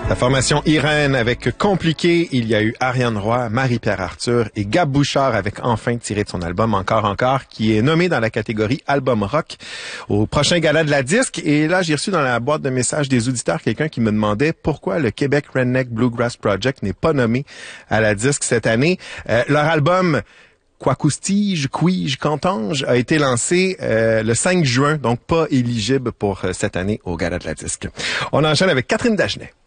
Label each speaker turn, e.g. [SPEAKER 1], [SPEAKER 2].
[SPEAKER 1] La formation Irène avec Compliqué, il y a eu Ariane Roy, Marie-Pierre Arthur et Gab Bouchard avec Enfin tiré de son album Encore, qui est nommé dans la catégorie Album Rock au prochain gala de la disque. Et là, j'ai reçu dans la boîte de messages des auditeurs quelqu'un qui me demandait pourquoi le Québec Redneck Bluegrass Project n'est pas nommé à la disque cette année. Leur album Quacoustige, Quige, Cantange a été lancé le 5 juin, donc pas éligible pour cette année au gala de la disque. On enchaîne avec Catherine Dagenet.